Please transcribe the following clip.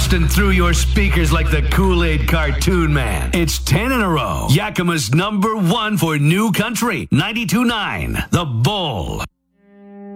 busting through your speakers like the Kool-Aid cartoon man. It's 10 in a row. Yakima's #1 for new country. 92.9 The Bull.